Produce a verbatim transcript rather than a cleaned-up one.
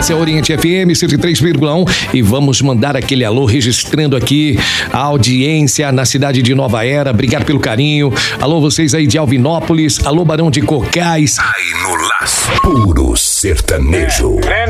Essa é a Oriente F M cento e três vírgula um e vamos mandar aquele alô registrando aqui a audiência na cidade de Nova Era. Obrigado pelo carinho. Alô, vocês aí de Alvinópolis. Alô, Barão de Cocais. Aí no laço. Puro sertanejo. É,